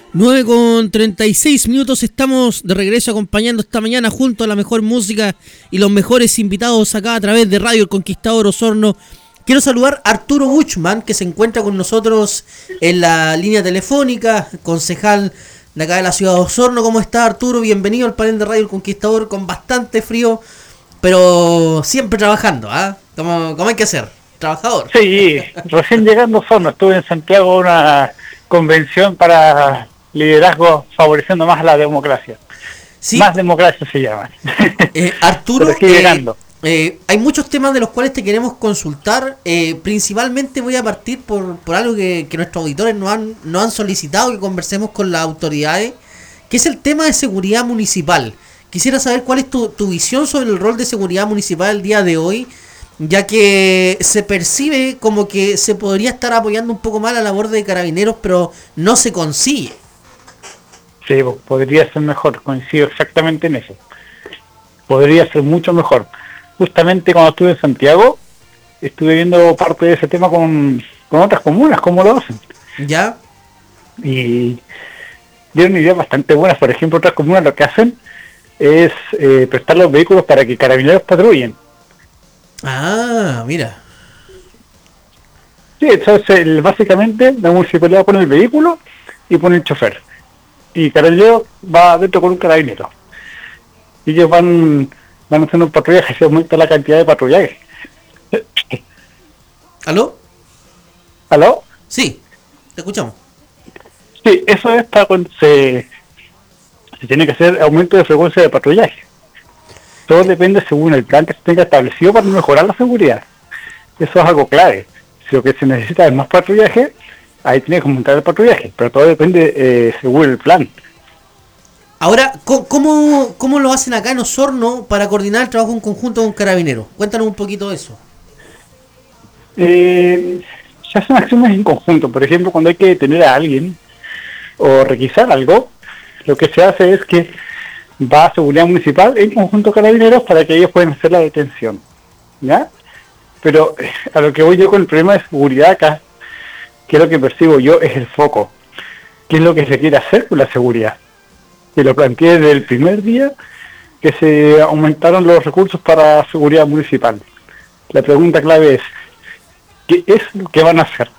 9:36 estamos de regreso acompañando esta mañana junto a la mejor música y los mejores invitados acá a través de Radio El Conquistador Osorno. Quiero saludar a Arturo Buchmann, que se encuentra con nosotros en la línea telefónica, concejal de acá de la ciudad de Osorno. ¿Cómo está, Arturo? Bienvenido al panel de Radio El Conquistador, con bastante frío, pero siempre trabajando, ¿ah? Como hay que ser, trabajador. Sí, recién llegando a Osorno, estuve en Santiago en una convención para liderazgo favoreciendo más la democracia. Sí. Más democracia se llama. Arturo, hay muchos temas de los cuales te queremos consultar. Principalmente voy a partir por algo que nuestros auditores nos han solicitado que conversemos con las autoridades, que es el tema de seguridad municipal. Quisiera saber cuál es tu visión sobre el rol de seguridad municipal el día de hoy, ya que se percibe como que se podría estar apoyando un poco más la labor de carabineros, pero no se consigue. Sí, podría ser mejor, coincido exactamente en eso. Podría ser mucho mejor. Justamente cuando estuve en Santiago, estuve viendo parte de ese tema con otras comunas, cómo lo hacen. ¿Ya? Y dieron ideas bastante buenas. Por ejemplo, otras comunas lo que hacen es prestar los vehículos para que carabineros patrullen. Ah, mira. Sí, entonces básicamente la municipalidad pone el vehículo y pone el chofer. Y carabinero va adentro con un carabinero. Y ellos van haciendo un patrullaje, se aumenta la cantidad de patrullaje. ¿Aló? ¿Aló? Sí, te escuchamos. Sí, eso es para cuando se tiene que hacer aumento de frecuencia de patrullaje. Todo depende según el plan que se tenga establecido para mejorar la seguridad. Eso es algo clave. Si lo que se necesita es más patrullaje, ahí tiene que aumentar el patrullaje, pero todo depende según el plan. Ahora, ¿cómo lo hacen acá en Osorno para coordinar el trabajo en conjunto con Carabineros? Cuéntanos un poquito de eso. Se hacen acciones en conjunto. Por ejemplo, cuando hay que detener a alguien o requisar algo, lo que se hace es que va a seguridad municipal en conjunto con Carabineros para que ellos puedan hacer la detención, ¿ya? Pero a lo que voy yo con el problema de seguridad acá, que es lo que percibo yo, es el foco. ¿Qué es lo que se quiere hacer con la seguridad? Que lo planteé desde el primer día que se aumentaron los recursos para seguridad municipal. La pregunta clave es, ¿qué es lo que van a hacer?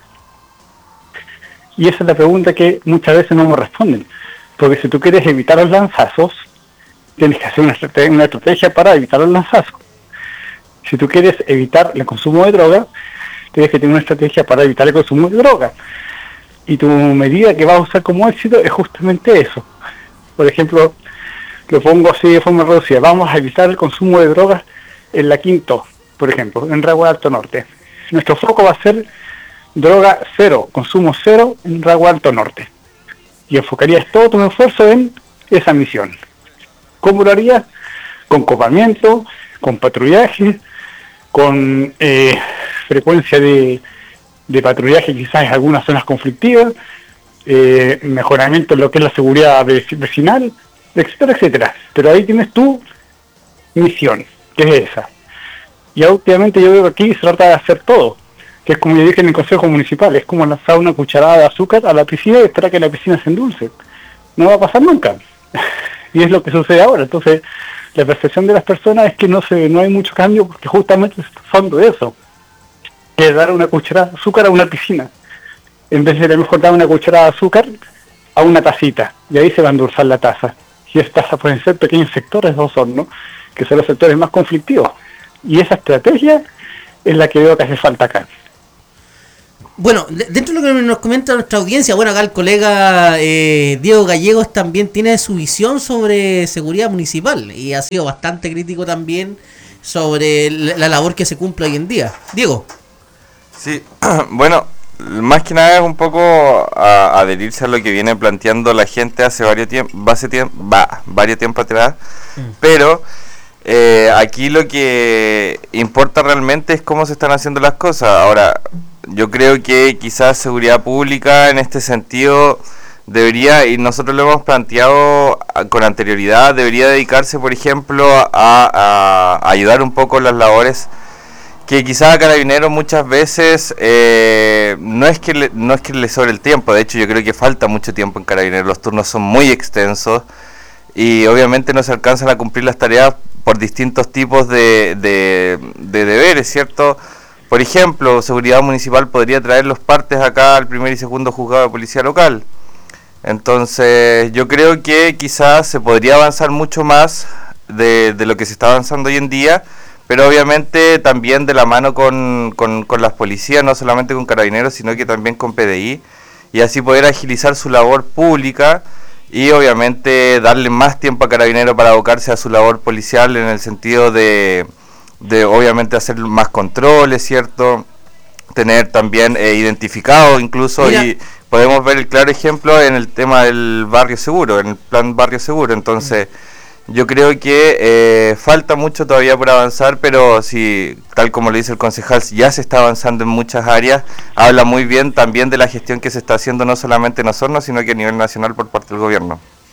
Y esa es la pregunta que muchas veces no me responden. Porque si tú quieres evitar los lanzazos, tienes que hacer una estrategia para evitar los lanzazos. Si tú quieres evitar el consumo de droga, tienes que tener una estrategia para evitar el consumo de droga. Y tu medida que vas a usar como éxito es justamente eso. Por ejemplo, lo pongo así de forma reducida. Vamos a evitar el consumo de drogas en la Quinto, por ejemplo, en Raguar Alto Norte. Nuestro foco va a ser droga cero, consumo cero en Raguar Alto Norte. Y enfocarías todo tu esfuerzo en esa misión. ¿Cómo lo harías? Con copamiento, con patrullaje, con frecuencia de patrullaje quizás en algunas zonas conflictivas, mejoramiento en lo que es la seguridad vecinal, etcétera, etcétera. Pero ahí tienes tu misión, que es esa. Y obviamente yo veo que aquí se trata de hacer todo, que es como yo dije en el Consejo Municipal, es como lanzar una cucharada de azúcar a la piscina y esperar que la piscina se endulce. No va a pasar nunca. Y es lo que sucede ahora. Entonces, la percepción de las personas es que no hay mucho cambio porque justamente se está usando de eso. Que dar una cucharada de azúcar a una piscina. En vez de a lo mejor dar una cucharada de azúcar a una tacita. Y ahí se va a endulzar la taza. Y esas tazas pueden ser pequeños sectores de Osorno, que son los sectores más conflictivos. Y esa estrategia es la que veo que hace falta acá. Bueno, dentro de lo que nos comenta nuestra audiencia, bueno, acá el colega Diego Gallegos también tiene su visión sobre seguridad municipal y ha sido bastante crítico también sobre la labor que se cumple hoy en día. Diego. Sí, bueno, más que nada es un poco adherirse a lo que viene planteando la gente hace varios tiempo atrás, pero aquí lo que importa realmente es cómo se están haciendo las cosas. Ahora, yo creo que quizás seguridad pública en este sentido debería, y nosotros lo hemos planteado con anterioridad, debería dedicarse, por ejemplo, a ayudar un poco las labores que quizás a Carabineros muchas veces no es que le sobre el tiempo. De hecho, yo creo que falta mucho tiempo en Carabineros. Los turnos son muy extensos y obviamente no se alcanzan a cumplir las tareas por distintos tipos de deberes, ¿cierto? Por ejemplo, Seguridad Municipal podría traer los partes acá al primer y segundo juzgado de policía local. Entonces, yo creo que quizás se podría avanzar mucho más de lo que se está avanzando hoy en día, pero obviamente también de la mano con las policías, no solamente con Carabineros, sino que también con PDI, y así poder agilizar su labor pública y obviamente darle más tiempo a Carabineros para abocarse a su labor policial en el sentido de obviamente hacer más controles, ¿cierto? Tener también identificado incluso. Mira, y podemos ver el claro ejemplo en el tema del barrio seguro, en el plan barrio seguro. Entonces yo creo que falta mucho todavía por avanzar, pero si, tal como lo dice el concejal, ya se está avanzando en muchas áreas. Habla muy bien también de la gestión que se está haciendo no solamente en Osorno, sino que a nivel nacional por parte del gobierno.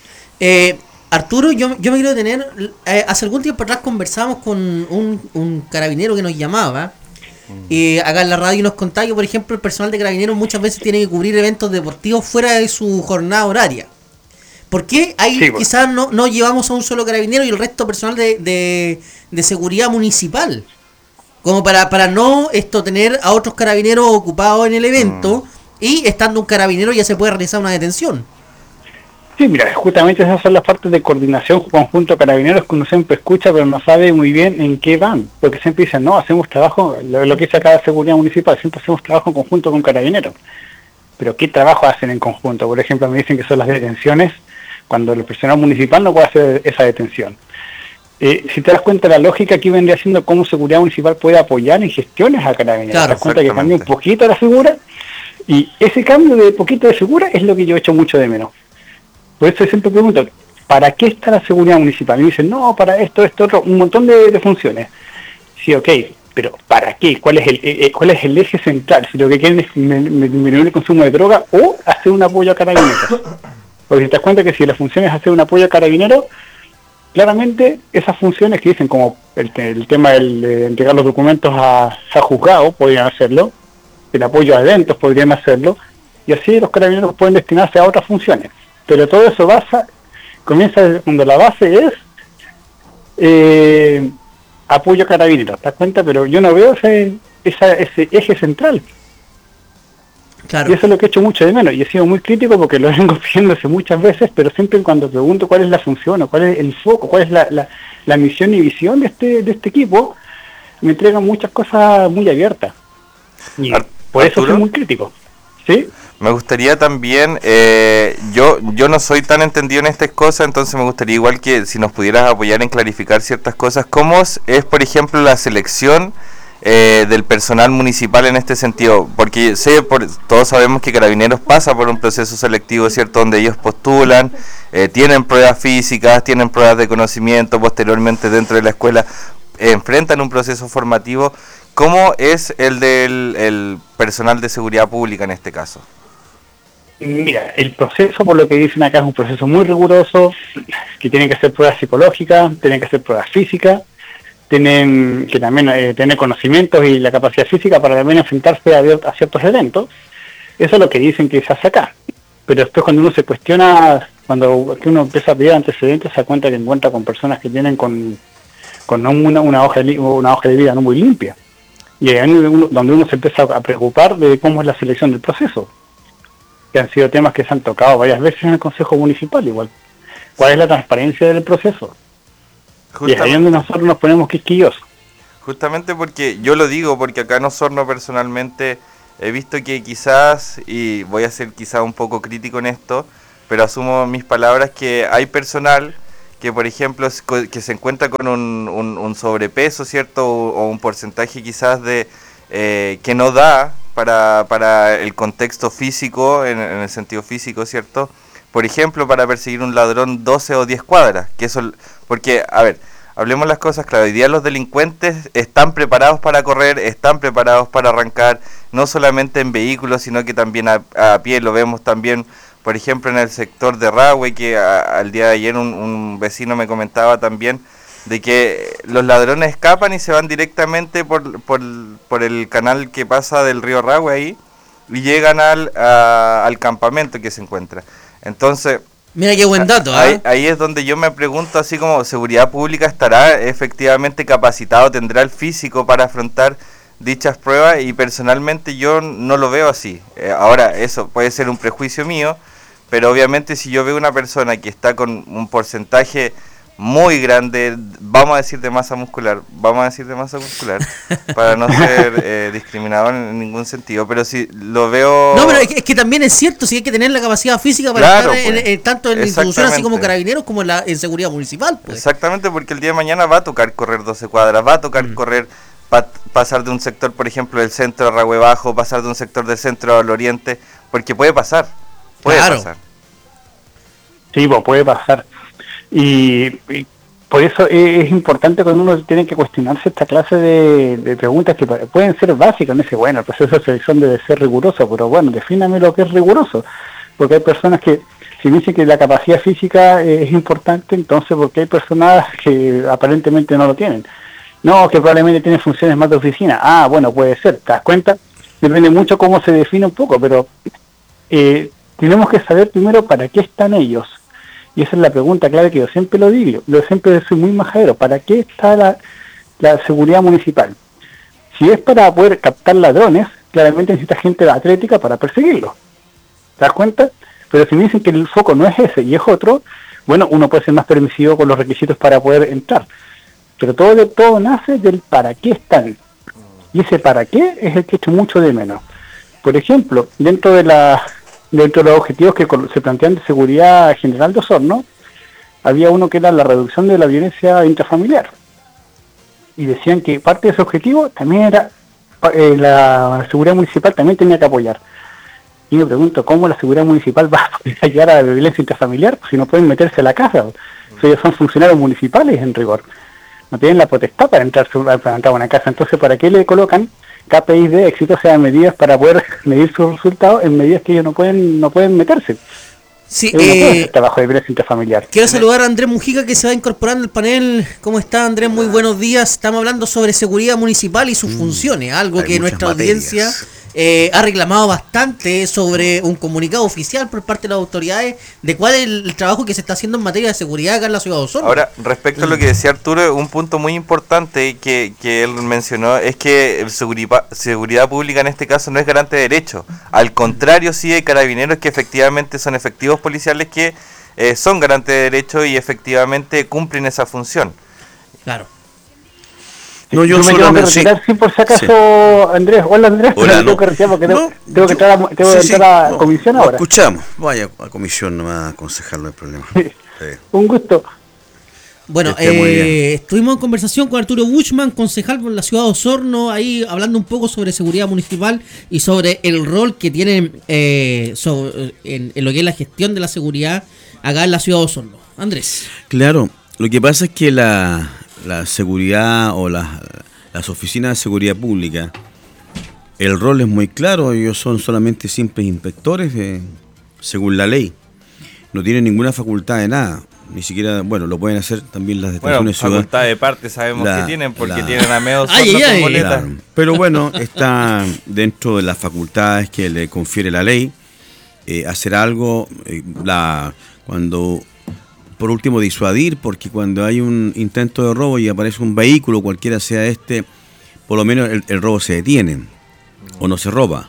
Arturo, yo me quiero detener, hace algún tiempo atrás conversamos con un carabinero que nos llamaba acá en la radio y nos contaba que, por ejemplo, el personal de Carabineros muchas veces tiene que cubrir eventos deportivos fuera de su jornada horaria. ¿Por qué ahí sí, quizás no llevamos a un solo carabinero y el resto personal de seguridad municipal? Como para no tener a otros carabineros ocupados en el evento y estando un carabinero ya se puede realizar una detención. Sí, mira, justamente esas son las partes de coordinación conjunto Carabineros que uno siempre escucha, pero no sabe muy bien en qué van, porque siempre dicen, no, hacemos trabajo, lo que dice acá la seguridad municipal, siempre hacemos trabajo en conjunto con Carabineros. Pero ¿qué trabajo hacen en conjunto? Por ejemplo, me dicen que son las detenciones, cuando el personal municipal no puede hacer esa detención. Si te das cuenta, la lógica aquí vendría siendo cómo seguridad municipal puede apoyar en gestiones a Carabineros. Claro, te das cuenta que cambia un poquito la figura, y ese cambio de poquito de figura es lo que yo echo mucho de menos. Por eso siempre pregunto, ¿para qué está la seguridad municipal? Y me dicen, no, para esto, otro, un montón de funciones. Sí, ok, pero ¿para qué? ¿Cuál es el eje central? Si lo que quieren es disminuir el consumo de droga o hacer un apoyo a Carabineros. Porque si te das cuenta que si la función es hacer un apoyo a Carabineros, claramente esas funciones que dicen, como el tema de entregar los documentos a juzgado, podrían hacerlo, el apoyo a eventos podrían hacerlo, y así los Carabineros pueden destinarse a otras funciones. Pero todo eso comienza cuando la base es apoyo a Carabineros, ¿te das cuenta? Pero yo no veo ese eje central. Claro. Y eso es lo que he hecho mucho de menos, y he sido muy crítico porque lo vengo pidiéndose muchas veces, pero siempre cuando pregunto cuál es la función o cuál es el foco, cuál es la misión y visión de este equipo, me entregan muchas cosas muy abiertas. Y por eso soy muy crítico. ¿Sí? Me gustaría también, yo no soy tan entendido en estas cosas, entonces me gustaría igual que si nos pudieras apoyar en clarificar ciertas cosas, ¿cómo es por ejemplo, la selección del personal municipal en este sentido? Porque todos sabemos que Carabineros pasa por un proceso selectivo, ¿cierto? Donde ellos postulan, tienen pruebas físicas, tienen pruebas de conocimiento, posteriormente dentro de la escuela enfrentan un proceso formativo. ¿Cómo es el del personal de seguridad pública en este caso? Mira, el proceso, por lo que dicen acá, es un proceso muy riguroso, que tienen que hacer pruebas psicológicas, tienen que hacer pruebas físicas, tienen que también tener conocimientos y la capacidad física para también enfrentarse a ciertos eventos. Eso es lo que dicen que se hace acá. Pero después cuando uno se cuestiona, cuando uno empieza a pedir antecedentes, se da cuenta que encuentra con personas que tienen con una hoja de vida no muy limpia. Y ahí es donde uno se empieza a preocupar de cómo es la selección del proceso, que han sido temas que se han tocado varias veces en el Consejo Municipal igual. ¿Cuál es la transparencia del proceso? Y es ahí donde nosotros nos ponemos quisquillosos. Justamente porque, yo lo digo, porque acá en Osorno personalmente he visto que quizás, y voy a ser quizás un poco crítico en esto, pero asumo mis palabras, que hay personal que, por ejemplo, que se encuentra con un sobrepeso, ¿cierto? O un porcentaje quizás de que no da para el contexto físico, en el sentido físico, ¿cierto? Por ejemplo, para perseguir un ladrón 12 o 10 cuadras, que eso, porque, a ver, hablemos las cosas claras, hoy día los delincuentes están preparados para correr, están preparados para arrancar, no solamente en vehículos, sino que también a pie. Lo vemos también, por ejemplo, en el sector de Rahue, que al día de ayer un vecino me comentaba también de que los ladrones escapan y se van directamente por el canal que pasa del río Rahue ahí y llegan al campamento que se encuentra. Entonces, mira qué buen dato, ahí es donde yo me pregunto, así como seguridad pública estará efectivamente capacitado, tendrá el físico para afrontar dichas pruebas, y personalmente yo no lo veo así. Ahora, eso puede ser un prejuicio mío, pero obviamente si yo veo una persona que está con un porcentaje muy grande, vamos a decir de masa muscular, para no ser discriminador en ningún sentido, pero si lo veo... No, pero es que también es cierto, si hay que tener la capacidad física para estar tanto en la institución así como carabineros como en seguridad municipal. Pues. Exactamente, porque el día de mañana va a tocar correr 12 cuadras, va a tocar correr, pasar de un sector, por ejemplo, del centro a Rahue Bajo, pasar de un sector del centro al oriente, porque puede pasar. Sí, pues puede pasar. Y por eso es importante cuando uno tiene que cuestionarse esta clase de preguntas que pueden ser básicas. No dice, bueno, el proceso de selección debe ser riguroso, pero bueno, defíname lo que es riguroso, porque hay personas que, si dicen que la capacidad física es importante, entonces porque hay personas que aparentemente no lo tienen. No, que probablemente tienen funciones más de oficina. Bueno, puede ser, ¿te das cuenta? Depende mucho cómo se define un poco, pero tenemos que saber primero para qué están ellos. Y esa es la pregunta clave que yo siempre lo digo. Yo siempre soy muy majadero. ¿Para qué está la seguridad municipal? Si es para poder captar ladrones, claramente necesita gente atlética para perseguirlos. ¿Te das cuenta? Pero si me dicen que el foco no es ese y es otro, bueno, uno puede ser más permisivo con los requisitos para poder entrar. Pero todo nace del para qué están. Y ese para qué es el que echo mucho de menos. Por ejemplo, dentro de los objetivos que se plantean de seguridad general de Osorno, había uno que era la reducción de la violencia intrafamiliar. Y decían que parte de ese objetivo también era, la seguridad municipal también tenía que apoyar. Y me pregunto, ¿cómo la seguridad municipal va a poder ayudar a la violencia intrafamiliar si no pueden meterse a la casa? Ellos son funcionarios municipales en rigor. No tienen la potestad para entrar a una casa. Entonces, ¿para qué le colocan KPIs de éxito, o sea, medidas para poder medir sus resultados en medidas que ellos no pueden meterse? Sí, trabajo de violencia intrafamiliar. Quiero saludar a Andrés Mujica, que se va incorporando al panel. ¿Cómo está, Andrés? Muy buenos días. Estamos hablando sobre seguridad municipal y sus funciones, algo que nuestra audiencia ha reclamado bastante sobre un comunicado oficial por parte de las autoridades de cuál es el trabajo que se está haciendo en materia de seguridad acá en la ciudad de Osorno. Ahora, respecto a lo que decía Arturo, un punto muy importante que él mencionó es que seguridad pública en este caso no es garante de derecho. Al contrario, sí hay carabineros que efectivamente son efectivos policiales que son garantes de derecho y efectivamente cumplen esa función. Claro. No, yo me tengo que retirar, sí, por si acaso, Andrés. Hola, Andrés, pero tengo que retirar porque tengo que entrar a comisión ahora. Escuchamos, vaya a comisión nomás a aconsejar, no hay problema. Sí. Un gusto. Bueno, estuvimos en conversación con Arturo Buchmann, concejal por la ciudad de Osorno, ahí hablando un poco sobre seguridad municipal y sobre el rol que tienen en lo que es la gestión de la seguridad acá en la ciudad de Osorno. Andrés. Claro, lo que pasa es que la seguridad o las oficinas de seguridad pública, el rol es muy claro, ellos son solamente simples inspectores según la ley, no tienen ninguna facultad de nada, ni siquiera, bueno, lo pueden hacer también las detenciones ciudadanas. Facultad de parte sabemos que tienen, porque tienen a medio Osorno con boletas. Claro. Pero bueno, está dentro de las facultades que le confiere la ley, hacer algo, cuando... Por último, disuadir, porque cuando hay un intento de robo y aparece un vehículo, cualquiera sea por lo menos el robo se detiene o no se roba.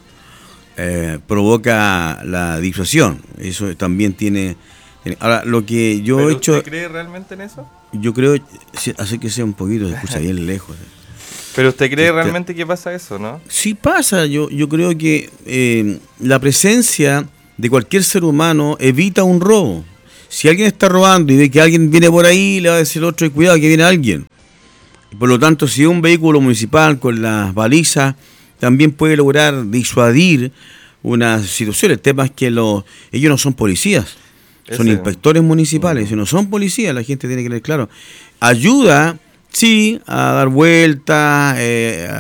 Provoca la disuasión. Eso también tiene... Ahora, lo que yo he hecho... ¿Usted cree realmente en eso? Yo creo, hace que sea un poquito, se escucha bien lejos. ¿Pero usted cree realmente que pasa eso, no? Sí pasa. Yo creo que la presencia de cualquier ser humano evita un robo. Si alguien está robando y ve que alguien viene por ahí, le va a decir al otro, cuidado que viene alguien. Por lo tanto, si un vehículo municipal con las balizas también puede lograr disuadir una situación. El tema es que ellos no son policías, son inspectores municipales, no son policías, la gente tiene que tener claro. Ayuda, sí, a dar vueltas,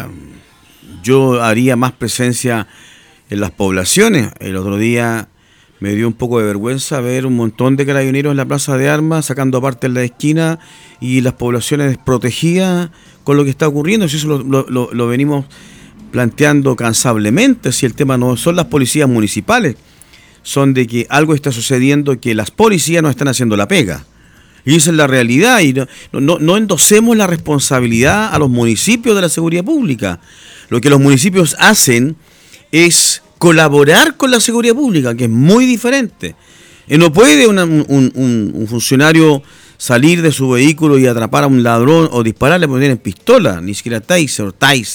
yo haría más presencia en las poblaciones. El otro día Me dio un poco de vergüenza ver un montón de carabineros en la plaza de armas, sacando aparte en la esquina y las poblaciones desprotegidas con lo que está ocurriendo. Si eso lo venimos planteando cansablemente, si el tema no son las policías municipales, son de que algo está sucediendo, que las policías no están haciendo la pega. Y esa es la realidad, y no endosemos la responsabilidad a los municipios de la seguridad pública. Lo que los municipios hacen es colaborar con la seguridad pública, que es muy diferente. No puede un funcionario salir de su vehículo y atrapar a un ladrón o dispararle porque tienen pistola, ni siquiera taser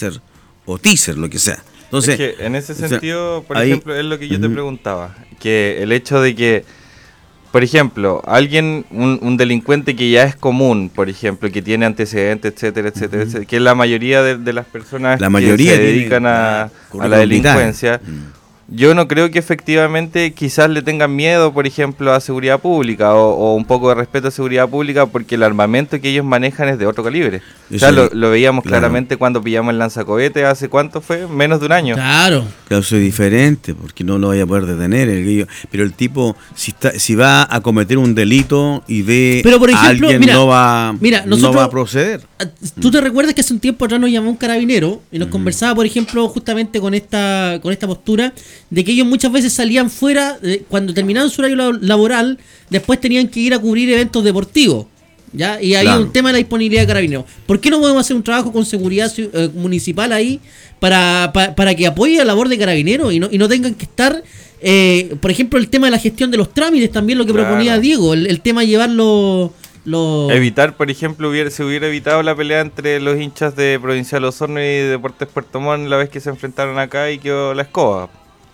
o teaser, lo que sea. Entonces, es que en ese sentido, por ejemplo, es lo que yo te preguntaba, que el hecho de que, por ejemplo, alguien, un delincuente que ya es común, por ejemplo, que tiene antecedentes, etcétera, etcétera, que es la mayoría de las personas que se dedican a la delincuencia, yo no creo que efectivamente quizás le tengan miedo, por ejemplo, a seguridad pública o un poco de respeto a seguridad pública, porque el armamento que ellos manejan es de otro calibre. O sea, lo veíamos claramente cuando pillamos el lanzacohete hace ¿cuánto fue? Menos de un año. Claro. Claro, eso es diferente, porque no lo vaya a poder detener. Pero el tipo, si va a cometer un delito y ve pero por ejemplo, a alguien, no va a proceder. ¿Tú te recuerdas que hace un tiempo atrás nos llamó un carabinero y nos conversaba, por ejemplo, justamente con esta postura de que ellos muchas veces salían fuera, cuando terminaban su horario laboral, después tenían que ir a cubrir eventos deportivos, ¿ya? Y había un tema de la disponibilidad de carabineros. ¿Por qué no podemos hacer un trabajo con seguridad municipal ahí para que apoye la labor de carabineros y no tengan que estar, por ejemplo, el tema de la gestión de los trámites, también lo que proponía Diego, el tema de llevarlo... Evitar, por ejemplo, se hubiera evitado la pelea entre los hinchas de Provincial Osorno y Deportes Puerto Montt la vez que se enfrentaron acá y quedó la escoba.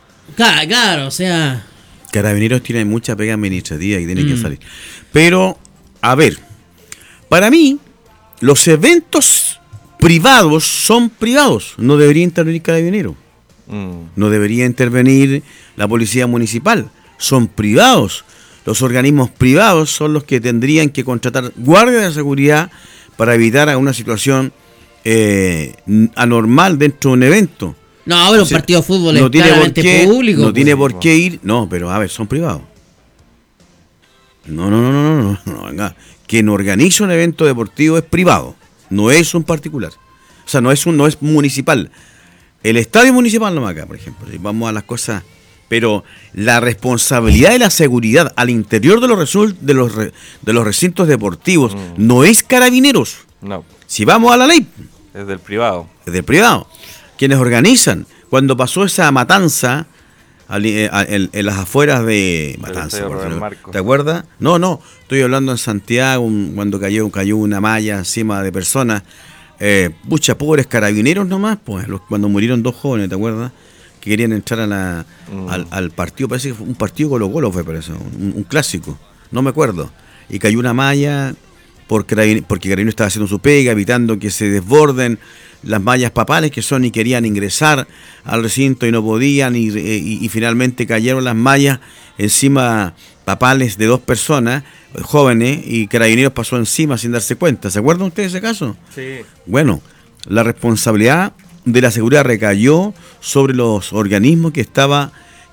Claro, o sea... Carabineros tienen mucha pega administrativa y tienen que salir. Pero, a ver, para mí, los eventos privados son privados. No debería intervenir Carabineros. No debería intervenir la policía municipal. Son privados. Los organismos privados son los que tendrían que contratar guardias de seguridad para evitar una situación anormal dentro de un evento. No, pero un partido de fútbol es claramente público. No tiene por qué ir. No, pero a ver, son privados. No, venga. Quien organiza un evento deportivo es privado, no es un particular. O sea, no es municipal. El estadio municipal no va acá, por ejemplo. Vamos a las cosas. Pero la responsabilidad de la seguridad al interior de los recintos deportivos no es Carabineros. No. Si vamos a la ley. Es del privado. Quienes organizan. Cuando pasó esa matanza en las afueras de Matanza, ¿te acuerdas? No, estoy hablando en Santiago, cuando cayó una malla encima de personas. Pobres carabineros nomás, pues, cuando murieron 2 jóvenes, ¿te acuerdas? Que querían entrar al partido, parece que fue un partido Colo-Colo, fue por eso, un clásico, no me acuerdo. Y cayó una malla porque Carabineros estaba haciendo su pega, evitando que se desborden las mallas papales y querían ingresar al recinto y no podían, y finalmente cayeron las mallas encima papales de 2 personas jóvenes, y Carabineros pasó encima sin darse cuenta. ¿Se acuerdan ustedes de ese caso? Sí. Bueno, la responsabilidad de la seguridad recayó sobre los organismos que estaban,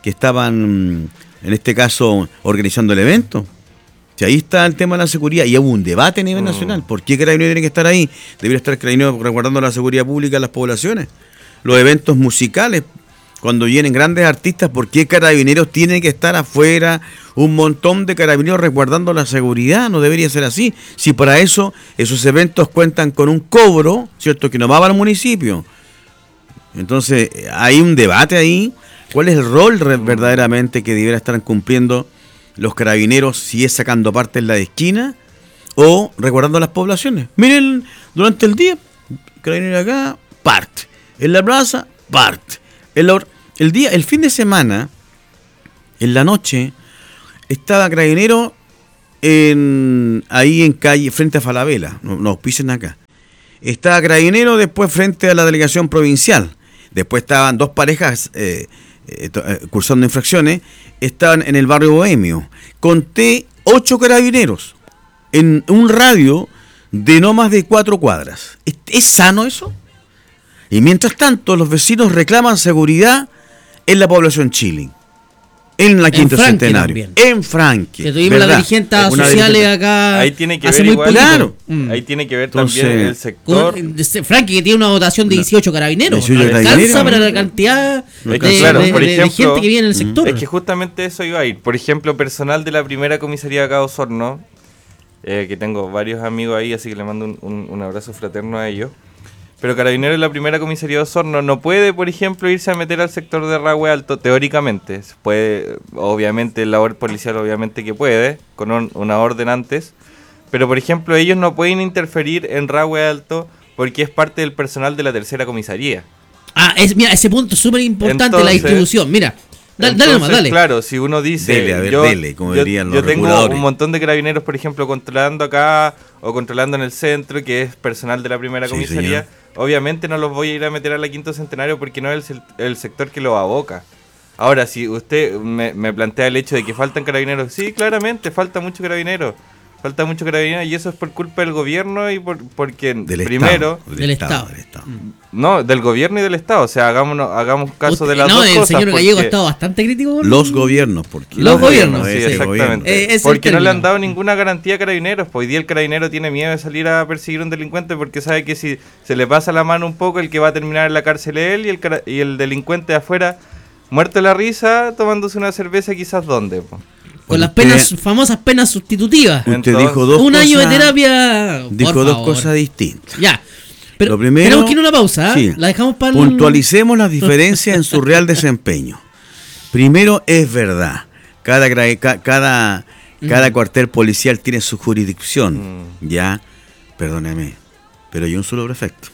en este caso, organizando el evento. Si ahí está el tema de la seguridad, y hubo un debate a nivel nacional. ¿Por qué Carabineros tiene que estar ahí? Debería estar Carabineros resguardando la seguridad pública en las poblaciones. Los eventos musicales, cuando vienen grandes artistas, ¿por qué Carabineros tiene que estar afuera? Un montón de Carabineros resguardando la seguridad, no debería ser así. Si para eso, esos eventos cuentan con un cobro, ¿cierto?, que no va para el municipio. Entonces, hay un debate ahí. ¿Cuál es el rol verdaderamente que debería estar cumpliendo los Carabineros, si es sacando parte en la esquina o resguardando las poblaciones? Miren, durante el día, Carabineros acá, parte. En la plaza, parte. El fin de semana, en la noche, estaba Carabineros ahí en calle, frente a Falabella, no auspician acá. Estaba Carabineros después frente a la delegación provincial. Después estaban 2 parejas cursando infracciones, estaban en el barrio Bohemio. Conté 8 Carabineros en un radio de no más de 4 cuadras. ¿Es sano eso? Y mientras tanto, los vecinos reclaman seguridad en la población Chile. En la Quinta Franque Centenario. también. En Franque. Que tuvimos las dirigentes sociales acá. Ahí tiene que hace ver muy igual. poquito. Claro. Ahí tiene que ver Entonces, también el sector. Frankie, que tiene una votación de 18 carabineros. 18 No alcanza carabineros. para la cantidad Es que, claro, por de ejemplo, gente que vive en el sector. Es que justamente eso iba a ir. Por ejemplo, personal de la primera comisaría de acá de Osorno, que tengo varios amigos ahí, así que le mando un abrazo fraterno a ellos. Pero Carabineros de la primera comisaría de Osorno no puede, por ejemplo, irse a meter al sector de Rahue Alto, teóricamente. Puede, obviamente, el labor policial obviamente que puede, con una orden antes. Pero, por ejemplo, ellos no pueden interferir en Rahue Alto porque es parte del personal de la tercera comisaría. Mira, ese punto es súper importante, Entonces, la distribución. Mira, dale nomás, dale. Claro, si uno dice... Dele, como dirían los yo tengo reguladores. un montón de carabineros, por ejemplo, controlando acá o controlando en el centro, que es personal de la primera comisaría. Señor. Obviamente no los voy a ir a meter a la Quinto Centenario porque no es el sector que los aboca. Ahora, si usted me plantea el hecho de que faltan carabineros, sí, claramente, falta mucho carabinero. Falta mucho carabinero y eso es por culpa del gobierno y porque primero... Del Estado. No, del gobierno y del Estado. O sea, hagamos caso de las dos cosas. No, el señor Gallego ha estado bastante crítico. Los gobiernos, porque los gobiernos, sí, sí, exactamente. Porque no le han dado ninguna garantía a carabineros. Pues hoy día el carabinero tiene miedo de salir a perseguir a un delincuente porque sabe que si se le pasa la mano un poco, el que va a terminar en la cárcel es él y el delincuente de afuera, muerto de la risa, tomándose una cerveza quizás donde. Con las famosas penas sustitutivas. Usted Entonces, dijo dos un cosas, año de terapia. Dijo dos cosas distintas. Ya. Pero Lo primero, tenemos que ir a una pausa. sí, La dejamos para puntualicemos las diferencias en su real desempeño. Primero, es verdad. Cada cuartel policial tiene su jurisdicción. Ya, perdóneme, pero hay un solo prefecto.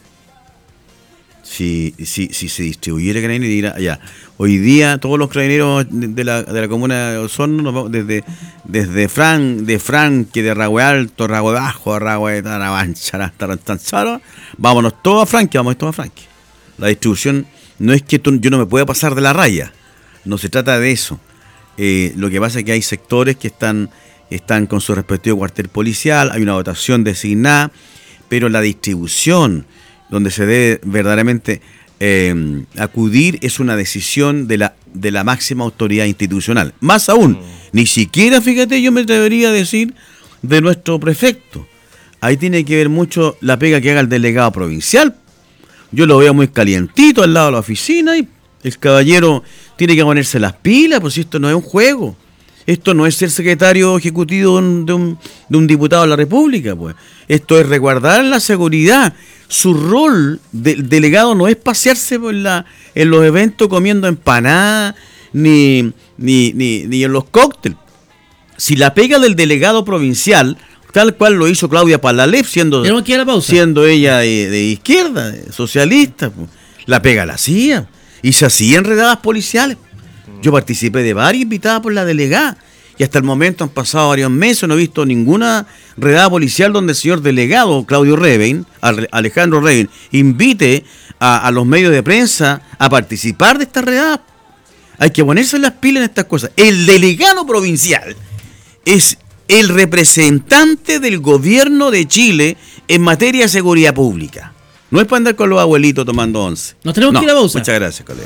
Si se distribuyera carabineros y diría, ya, hoy día todos los carabineros de la comuna de Osorno, desde Franque, de Rahue Alto, Rahue Bajo, Rahue Tarabanchara, Tarantanzaro, vámonos todos a Franque. La distribución no es que yo no me pueda pasar de la raya, no se trata de eso. Lo que pasa es que hay sectores que están con su respectivo cuartel policial, hay una votación designada, pero la distribución donde se debe verdaderamente acudir es una decisión de la máxima autoridad institucional. Más aún, ni siquiera, fíjate, yo me atrevería a decir de nuestro prefecto. Ahí tiene que ver mucho la pega que haga el delegado provincial. Yo lo veo muy calientito al lado de la oficina y el caballero tiene que ponerse las pilas, pues esto no es un juego. Esto no es ser secretario ejecutivo de un diputado de la República, pues. Esto es resguardar la seguridad. Su rol del delegado no es pasearse en los eventos comiendo empanadas ni en los cócteles. Si la pega del delegado provincial, tal cual lo hizo Claudia Palalef, siendo ella de izquierda, socialista, pues, la pega la hacía. Y se hacían redadas policiales. Yo participé de varias invitadas por la delegada. Y hasta el momento han pasado varios meses, no he visto ninguna redada policial donde el señor delegado Alejandro Reven, invite a los medios de prensa a participar de esta redada. Hay que ponerse las pilas en estas cosas. El delegado provincial es el representante del gobierno de Chile en materia de seguridad pública. No es para andar con los abuelitos tomando once. Nos tenemos que ir a pausa. Muchas gracias, colega.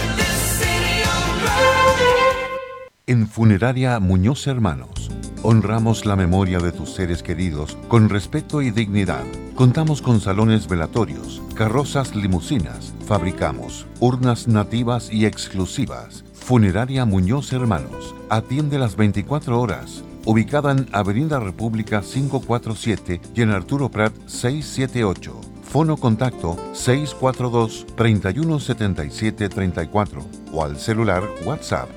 En Funeraria Muñoz Hermanos, honramos la memoria de tus seres queridos con respeto y dignidad. Contamos con salones velatorios, carrozas limusinas, fabricamos urnas nativas y exclusivas. Funeraria Muñoz Hermanos, atiende las 24 horas. Ubicada en Avenida República 547 y en Arturo Prat 678. Fono contacto 642-317734 o al celular WhatsApp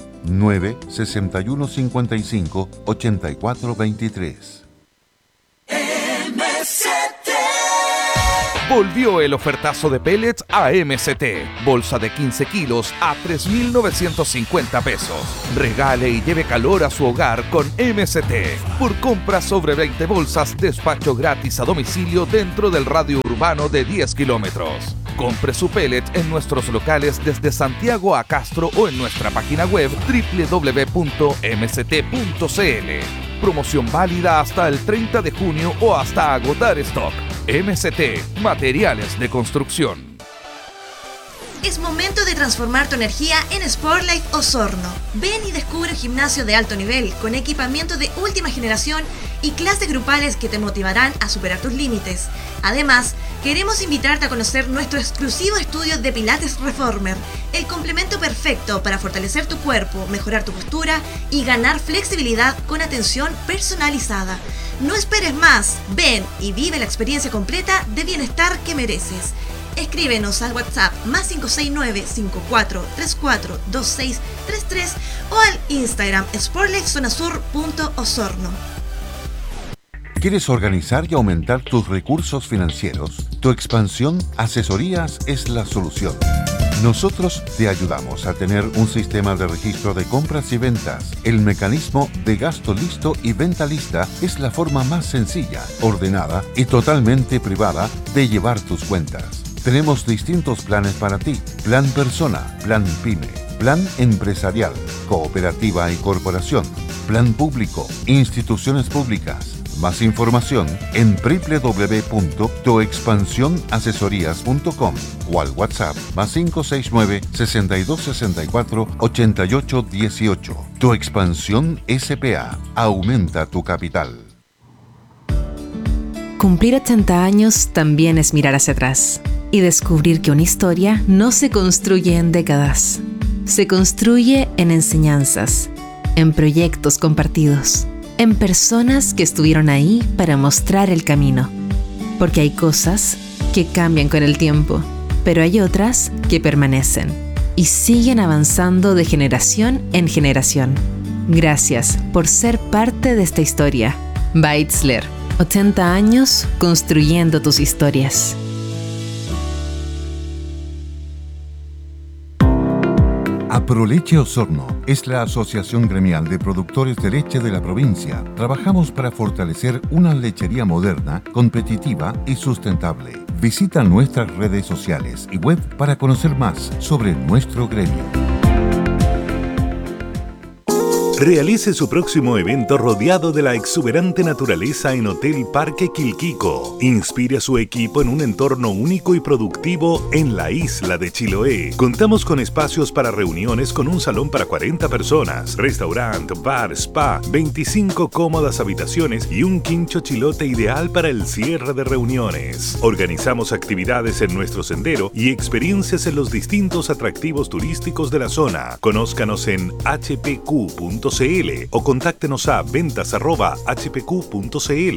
96155-8423. Volvió el ofertazo de pellets a MST. Bolsa de 15 kilos a 3.950 pesos. Regale y lleve calor a su hogar con MST. Por compra sobre 20 bolsas, despacho gratis a domicilio dentro del radio urbano de 10 kilómetros. Compre su pellet en nuestros locales desde Santiago a Castro o en nuestra página web www.mst.cl. Promoción válida hasta el 30 de junio o hasta agotar stock. MST, materiales de construcción. Es momento de transformar tu energía en Sport Life Osorno. Ven y descubre un gimnasio de alto nivel con equipamiento de última generación y clases grupales que te motivarán a superar tus límites. Además, queremos invitarte a conocer nuestro exclusivo estudio de Pilates Reformer, el complemento perfecto para fortalecer tu cuerpo, mejorar tu postura y ganar flexibilidad con atención personalizada. No esperes más, ven y vive la experiencia completa de bienestar que mereces. Escríbenos al WhatsApp +569-5434-2633 o al Instagram sportlifezonasur.osorno. ¿Quieres organizar y aumentar tus recursos financieros? Tu Expansión Asesorías es la solución. Nosotros te ayudamos a tener un sistema de registro de compras y ventas. El mecanismo de gasto listo y venta lista es la forma más sencilla, ordenada y totalmente privada de llevar tus cuentas. Tenemos distintos planes para ti: plan persona, plan pyme, plan empresarial, cooperativa y corporación, plan público, instituciones públicas. Más información en www.toexpansionasesorías.com o al WhatsApp +569 6264 8818. Tu Expansión S.p.A. Aumenta tu capital. Cumplir 80 años también es mirar hacia atrás y descubrir que una historia no se construye en décadas. Se construye en enseñanzas, en proyectos compartidos, en personas que estuvieron ahí para mostrar el camino. Porque hay cosas que cambian con el tiempo, pero hay otras que permanecen y siguen avanzando de generación en generación. Gracias por ser parte de esta historia. Beitzler, 80 años construyendo tus historias. Aproleche Osorno es la asociación gremial de productores de leche de la provincia. Trabajamos para fortalecer una lechería moderna, competitiva y sustentable. Visita nuestras redes sociales y web para conocer más sobre nuestro gremio. Realice su próximo evento rodeado de la exuberante naturaleza en Hotel Parque Quilquico. Inspire a su equipo en un entorno único y productivo en la isla de Chiloé. Contamos con espacios para reuniones con un salón para 40 personas, restaurante, bar, spa, 25 cómodas habitaciones y un quincho chilote ideal para el cierre de reuniones. Organizamos actividades en nuestro sendero y experiencias en los distintos atractivos turísticos de la zona. Conózcanos en hpq.cl o contáctenos a ventas@hpq.cl.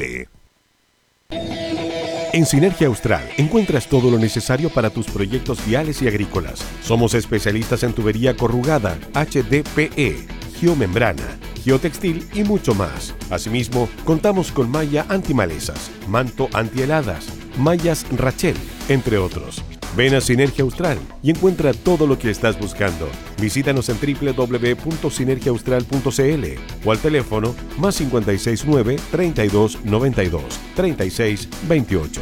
En Sinergia Austral encuentras todo lo necesario para tus proyectos viales y agrícolas. Somos especialistas en tubería corrugada, HDPE, geomembrana, geotextil y mucho más. Asimismo, contamos con malla antimalezas, manto antiheladas, mallas Rachel, entre otros. Ven a Sinergia Austral y encuentra todo lo que estás buscando. Visítanos en www.sinergiaaustral.cl o al teléfono +569 32 92 36 28.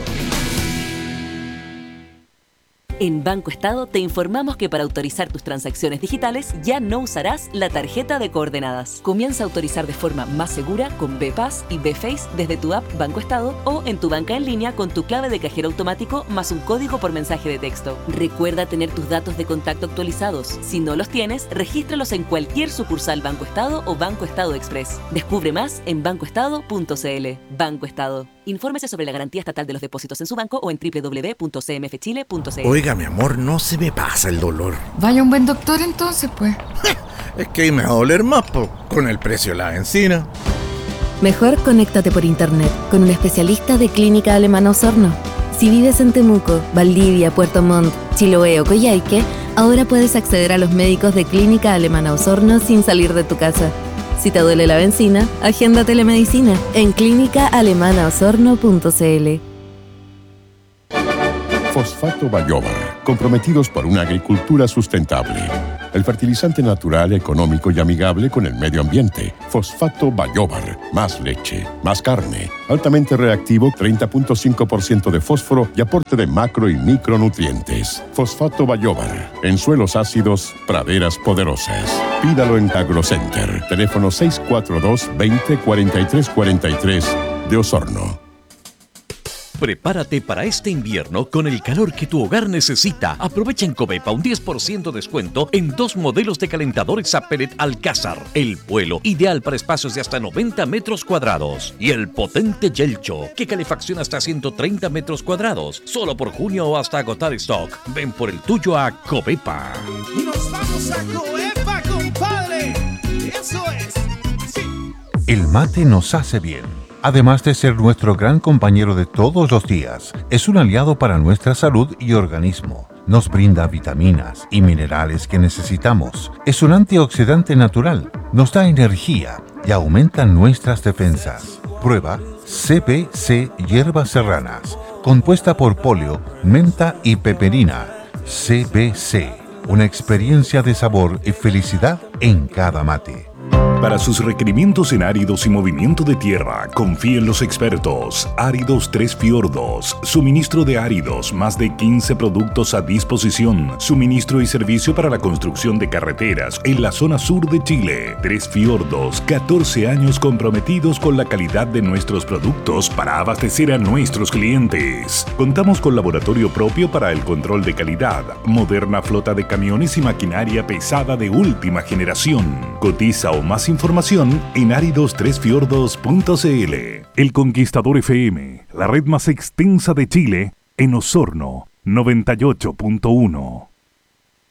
En Banco Estado te informamos que para autorizar tus transacciones digitales ya no usarás la tarjeta de coordenadas. Comienza a autorizar de forma más segura con BPass y BFace desde tu app Banco Estado o en tu banca en línea con tu clave de cajero automático más un código por mensaje de texto. Recuerda tener tus datos de contacto actualizados. Si no los tienes, regístralos en cualquier sucursal Banco Estado o Banco Estado Express. Descubre más en bancoestado.cl. Banco Estado. Infórmese sobre la garantía estatal de los depósitos en su banco o en www.cmfchile.cl. Oiga, mi amor, no se me pasa el dolor. Vaya un buen doctor entonces, pues. Es que me va a doler más, con el precio de la benzina. Mejor conéctate por internet con un especialista de Clínica Alemana Osorno. Si vives en Temuco, Valdivia, Puerto Montt, Chiloé o Coyhaique, ahora puedes acceder a los médicos de Clínica Alemana Osorno sin salir de tu casa. Si te duele la benzina, agenda telemedicina en clínicaalemanaosorno.cl. Fosfato Bayobar, comprometidos por una agricultura sustentable. El fertilizante natural, económico y amigable con el medio ambiente. Fosfato Bayobar, más leche, más carne, altamente reactivo, 30.5% de fósforo y aporte de macro y micronutrientes. Fosfato Bayobar, en suelos ácidos, praderas poderosas. Pídalo en AgroCenter, teléfono 642-20 43 43 de Osorno. Prepárate para este invierno con el calor que tu hogar necesita. Aprovecha en Covepa un 10% de descuento en 2 modelos de calentadores a pellet Alcázar. El vuelo, ideal para espacios de hasta 90 metros cuadrados. Y el potente Yelcho, que calefacciona hasta 130 metros cuadrados. Solo por junio o hasta agotar stock. Ven por el tuyo a Covepa. ¡Nos vamos a Covepa, compadre! ¡Eso es! ¡Sí! El mate nos hace bien. Además de ser nuestro gran compañero de todos los días, es un aliado para nuestra salud y organismo. Nos brinda vitaminas y minerales que necesitamos. Es un antioxidante natural, nos da energía y aumenta nuestras defensas. Prueba CBC Hierbas Serranas, compuesta por polio, menta y peperina. CBC, una experiencia de sabor y felicidad en cada mate. Para sus requerimientos en áridos y movimiento de tierra, confíe en los expertos. Áridos Tres Fiordos. Suministro de áridos, más de 15 productos a disposición. Suministro y servicio para la construcción de carreteras en la zona sur de Chile. Tres Fiordos, 14 años comprometidos con la calidad de nuestros productos para abastecer a nuestros clientes. Contamos con laboratorio propio para el control de calidad, moderna flota de camiones y maquinaria pesada de última generación. Cotiza o más información en aridostresfiordos.cl. El Conquistador FM, la red más extensa de Chile, en Osorno 98.1.